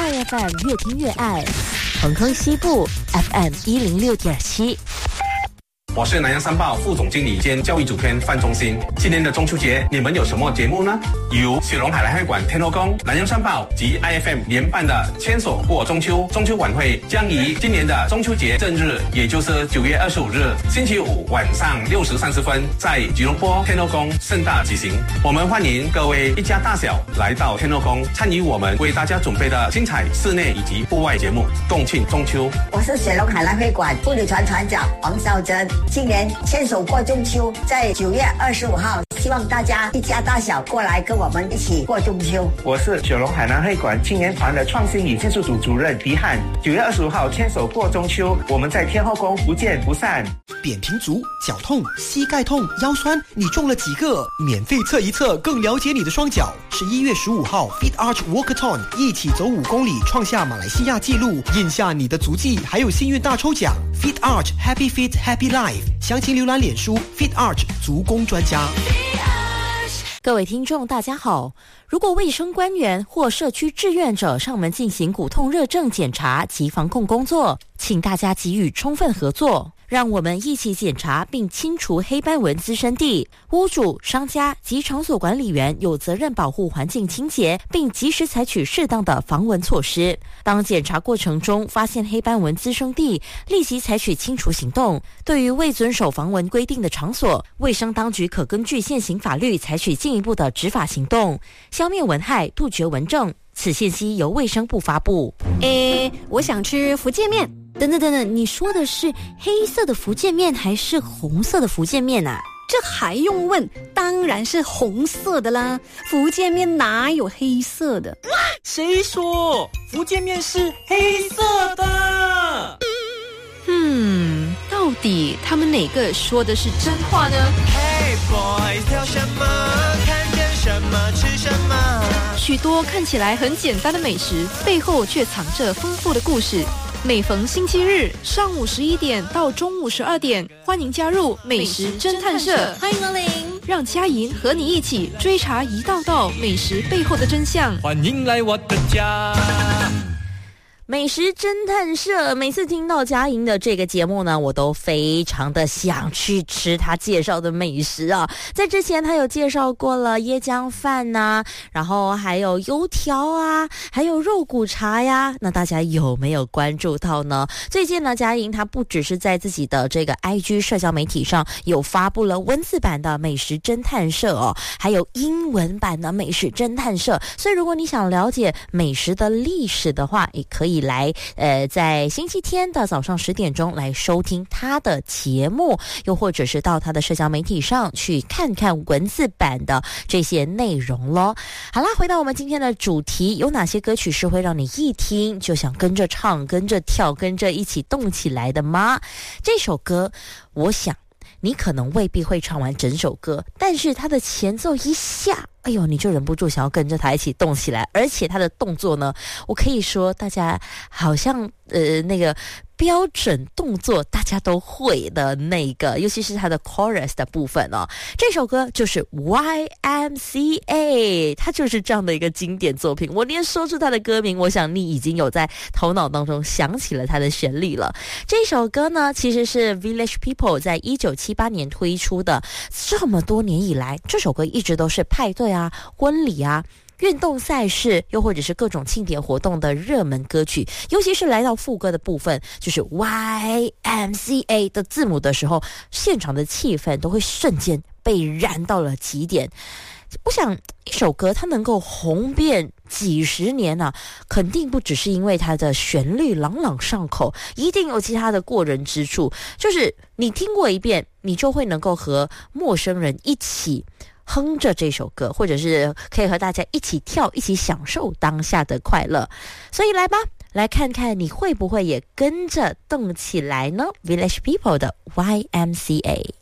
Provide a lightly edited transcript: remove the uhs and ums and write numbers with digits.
爱 FM 越听越爱，恒庚西部 FM 106.7。 我是南洋三报副总经理兼教育主编范中心。今年的中秋节，你们有什么节目呢？由雪隆海来会馆天后宫、南洋三报及 IFM 联办的牵手过中秋中秋晚会，将于今年的中秋节正日，也就是9月25日星期五晚上6时30分，在吉隆坡天后宫盛大举行。我们欢迎各位一家大小来到天后宫，参与我们为大家准备的精彩室内以及户外节目，共庆中秋。 我是雪隆海来会馆妇女团团长王孝珍。今年牵手过中秋，在9月25号，希望大家一家大小过来跟我们一起过中秋。 我是雪隆海南会馆青年团的创新与建设组主任狄汉。9月25号牵手过中秋，我们在天后宫不见不散。 扁平足、脚痛、膝盖痛、腰酸，你中了几个？免费测一测，更了解你的双脚。11月15号 Fit Arch Walkathon 一起走5公里，创下马来西亚纪录，印下你的足迹，还有幸运大抽奖。Fit Arch Happy Fit Happy Life， 详情浏览脸书 Fit Arch 足工专家。 各位听众大家好，如果卫生官员或社区志愿者上门进行骨痛热症检查及防控工作，请大家给予充分合作，让我们一起检查并清除黑斑纹滋生地。屋主、商家及场所管理员有责任保护环境清洁，并及时采取适当的防蚊措施。当检查过程中发现黑斑纹滋生地，立即采取清除行动。对于未遵守防蚊规定的场所，卫生当局可根据现行法律采取进一步的执法行动，消灭蚊害，杜绝蚊症。此信息由卫生部发布。 我想吃福建面。等等，你说的是黑色的福建面还是红色的福建面啊？ 这还用问？当然是红色的啦！福建面哪有黑色的？ 谁说福建面是黑色的？ 到底他们哪个说的是真话呢？ Hey boys， 挑什么？看见什么吃什么？ 许多看起来很简单的美食，背后却藏着丰富的故事。每逢星期日上午11点到中午12点，欢迎加入美食侦探社， 欢迎光临， 让佳莹和你一起追查一道道美食背后的真相。 欢迎来我的家。 美食侦探社，每次听到佳莹的这个节目呢，我都非常的想去吃她介绍的美食啊。在之前她有介绍过了椰浆饭啊，然后还有油条啊，还有肉骨茶呀。那大家有没有关注到呢？最近呢，佳莹她不只是在自己的这个 IG 社交媒体上有发布了文字版的美食侦探社哦，还有英文版的美食侦探社。所以如果你想了解美食的历史的话，也可以来在星期天的早上10点钟来收听他的节目，又或者是到他的社交媒体上去看看文字版的这些内容咯。好啦，回到我们今天的主题，有哪些歌曲是会让你一听就想跟着唱、跟着跳、跟着一起动起来的吗？这首歌我想你可能未必会唱完整首歌，但是它的前奏一下，哎呦，你就忍不住想要跟着他一起动起来。而且他的动作呢，我可以说大家好像那个标准动作大家都会的那个，尤其是他的 chorus 的部分哦。这首歌就是 YMCA， 它就是这样的一个经典作品。我连说出它的歌名，我想你已经有在头脑当中想起了它的旋律了。这首歌呢，其实是 Village People 在1978年推出的，这么多年以来，这首歌一直都是派对啊、婚礼啊、运动赛事，又或者是各种庆典活动的热门歌曲。尤其是来到副歌的部分，就是 YMCA 的字母的时候，现场的气氛都会瞬间被燃到了极点。我想一首歌它能够红遍几十年啊，肯定不只是因为它的旋律朗朗上口，一定有其他的过人之处。就是你听过一遍，你就会能够和陌生人一起哼着这首歌，或者是可以和大家一起跳，一起享受当下的快乐。所以来吧，来看看你会不会也跟着动起来呢？ Village People 的 YMCA。